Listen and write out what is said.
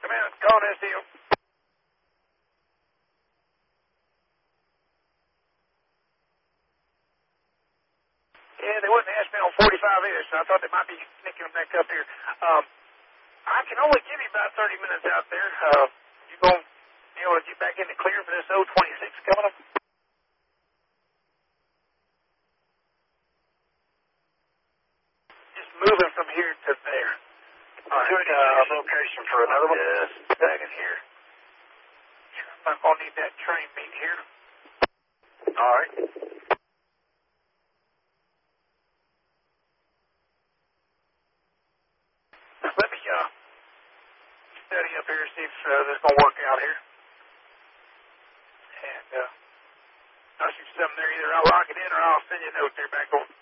Command, calling SDO. Yeah, they wouldn't ask me on 45 either, so I thought they might be sneaking them back up here. I can only give you about 30 minutes out there. You going to be able to get back in the clear for this 026 coming up? Just moving from here to there. All right, location for another one? Just a second here. I'm not going to need that train beat here. All right. Let me study up here, see if this is going to work out here. And I'll shoot something there. Either I'll lock it in or I'll send you a note there back over.